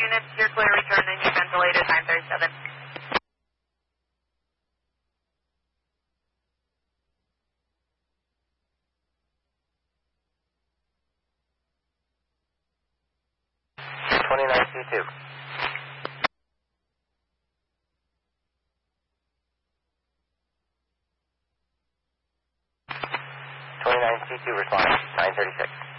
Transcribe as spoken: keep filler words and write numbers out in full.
units, you're clear to return and you've been delayed at nine thirty-seven. twenty-nine C two. twenty-nine C two responding, nine thirty-six.